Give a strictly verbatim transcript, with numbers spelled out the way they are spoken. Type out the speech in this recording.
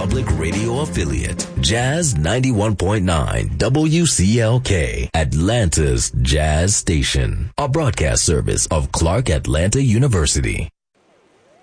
Public Radio affiliate, Jazz ninety-one point nine W C L K, Atlanta's Jazz Station, a broadcast service of Clark Atlanta University.